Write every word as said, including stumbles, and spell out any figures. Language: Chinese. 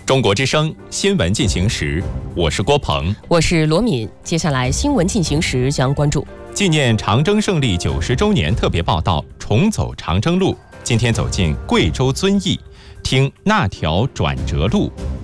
中国之声新闻进行时，我是郭鹏， 我是罗敏。接下来新闻进行时将关注纪念长征胜利九十周年特别报道，重走长征路。今天走进贵州遵义，听那条转折路。